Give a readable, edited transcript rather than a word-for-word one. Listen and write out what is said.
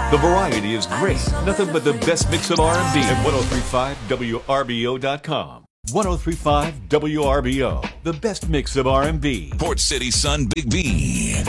The variety is great. Nothing but the best mix of R&B at 1035WRBO.com. 1035 WRBO, the best mix of R&B. Port City Sun Big B.